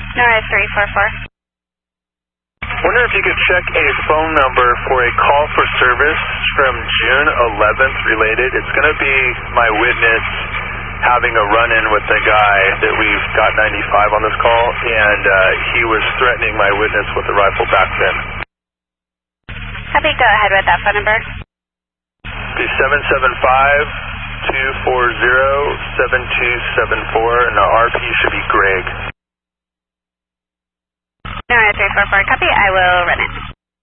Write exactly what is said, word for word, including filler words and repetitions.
Nora three four four. Wonder if you could check a phone number for a call for service from June eleventh related. It's going to be my witness having a run-in with the guy that we've got ninety-five on this call, and uh, he was threatening my witness with a rifle back then. Copy, go ahead with that phone number. Be seven seven five, two four zero, seven two seven four, and the R P should be Greg. Nora three four four, copy, I will run it.